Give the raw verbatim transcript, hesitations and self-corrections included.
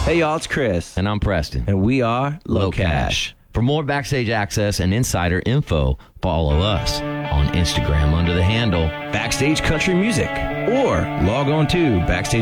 Hey, y'all, it's Chris. And I'm Preston. And we are Low, Low Cash. Cash. For more backstage access and insider info, follow us on Instagram under the handle Backstage Country Music. Or log on to Backstage